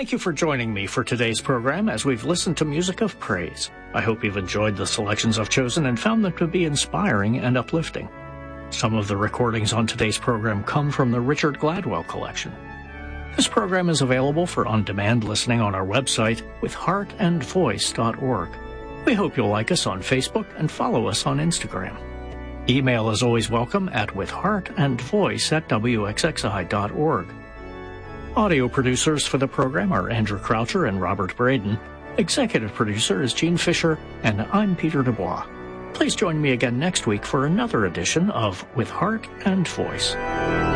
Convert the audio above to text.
Thank you for joining me for today's program as we've listened to music of praise. I hope you've enjoyed the selections I've chosen and found them to be inspiring and uplifting. Some of the recordings on today's program come from the Richard Gladwell collection. This program is available for on-demand listening on our website, withheartandvoice.org. We hope you'll like us on Facebook and follow us on Instagram. Email is always welcome at withheartandvoice@wxxi.org. Audio producers for the program are Andrew Croucher and Robert Braden. Executive producer is Gene Fisher, and I'm Peter Dubois. Please join me again next week for another edition of With Heart and Voice.